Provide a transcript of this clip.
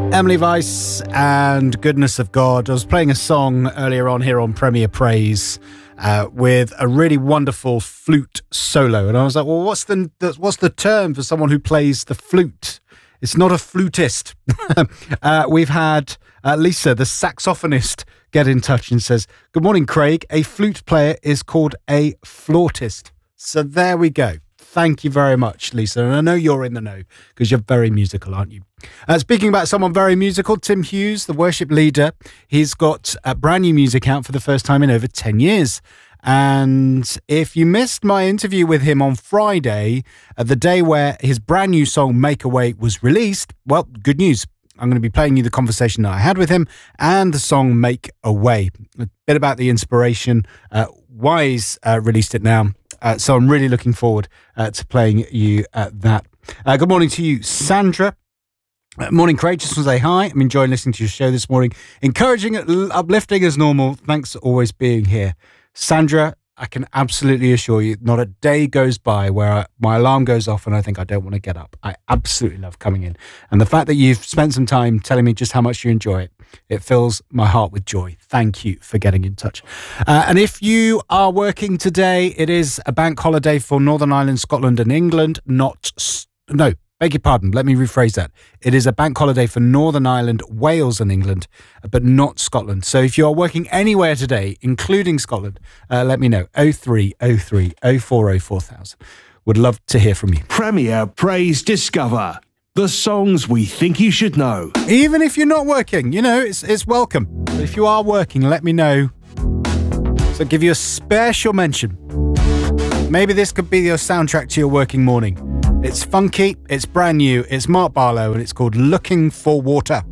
Emily Weiss and Goodness of God. I was playing a song earlier on here on Premier Praise with a really wonderful flute solo, and I was like, well, what's the term for someone who plays the flute? It's not a flutist. We've had Lisa, the saxophonist, get in touch and says, good morning, Craig. A flute player is called a flautist. So there we go. Thank you very much, Lisa. And I know you're in the know because you're very musical, aren't you? Speaking about someone very musical, Tim Hughes, the worship leader, he's got a brand new music out for the first time in over 10 years. And if you missed my interview with him on Friday, the day where his brand new song Make a Way was released, well, good news. I'm going to be playing you the conversation that I had with him and the song Make a Way. A bit about the inspiration, why he's released it now. So I'm really looking forward to playing you that. Good morning to you, Sandra. Morning, Craig. Just want to say hi. I'm enjoying listening to your show this morning. Encouraging, uplifting as normal. Thanks for always being here. Sandra, I can absolutely assure you, not a day goes by where my alarm goes off and I think I don't want to get up. I absolutely love coming in. And the fact that you've spent some time telling me just how much you enjoy it, it fills my heart with joy. Thank you for getting in touch. And if you are working today, it is a bank holiday for Northern Ireland, Scotland and England. Beg your pardon, let me rephrase that. It is a bank holiday for Northern Ireland, Wales and England, but not Scotland. So if you are working anywhere today, including Scotland, let me know. 0303 040 4000. Would love to hear from you. Premier Praise Discover. The songs we think you should know. Even if you're not working, it's welcome. But if you are working, let me know. So give you a special mention. Maybe this could be your soundtrack to your working morning. It's funky, it's brand new, it's Mark Barlow, and it's called Looking for Water.